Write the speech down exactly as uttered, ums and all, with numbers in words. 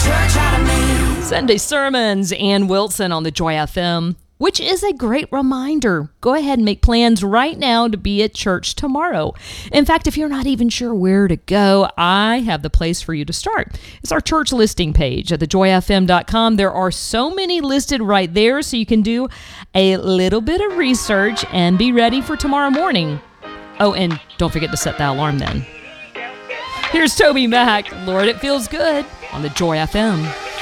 church out of me. Sunday Sermons, Ann Wilson on the Joy F M, which is a great reminder. Go ahead and make plans right now to be at church tomorrow. In fact, if you're not even sure where to go, I have the place for you to start. It's our church listing page at the joy f m dot com. There are so many listed right there, so you can do a little bit of research and be ready for tomorrow morning. Oh, and don't forget to set the alarm then. Here's Toby Mac, Lord, It Feels Good on the Joy F M.